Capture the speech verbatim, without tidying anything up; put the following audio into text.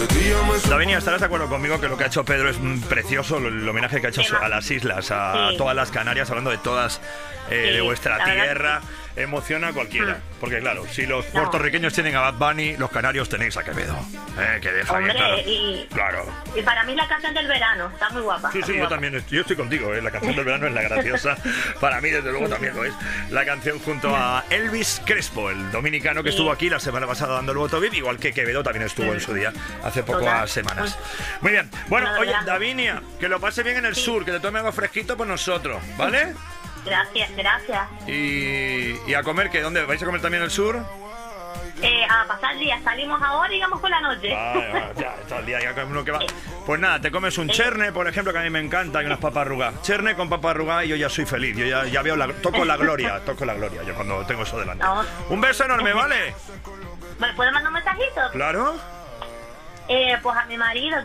Davinia, estarás de acuerdo conmigo que lo que ha hecho Pedro es precioso, el homenaje que ha hecho a las islas, a Sí. todas las Canarias, hablando de todas, eh, Sí, de vuestra la verdad tierra, emociona a cualquiera. Mm. Porque claro, si los No. puertorriqueños tienen a Bad Bunny, los canarios tenéis a Quevedo. Eh, que deja bien Hombre, claro. y, Claro. y para mí la canción del verano está muy guapa. Sí, está sí, muy yo guapa. también, est- yo estoy contigo, ¿eh? La canción del verano es la graciosa. Para mí, desde luego, también lo es. La canción junto a Elvis Crespo, el dominicano que Sí. estuvo aquí la semana pasada dando el voto V I P, igual que Quevedo también estuvo en su día, hace pocas Total. semanas. Muy bien. Bueno, Nada, oye, grande. Davinia, que lo pase bien en el Sí. sur, que te tome algo fresquito por nosotros, ¿vale? Gracias, gracias. Y, y a comer, ¿qué? ¿Dónde? ¿Vais a comer también en el sur? Eh, a pasar el día, salimos ahora y vamos por la noche. Vale, vale, ya, todo el día ya con uno que va. Pues nada, te comes un cherne, por ejemplo, que a mí me encanta, y unas papas arrugadas. Cherne con papas arrugadas y yo ya soy feliz. Yo ya, ya veo la, toco la gloria, toco la gloria, yo cuando tengo eso delante. No. Un beso enorme, ¿vale? ¿Me puede mandar un mensajito? Claro. Eh, pues a mi marido,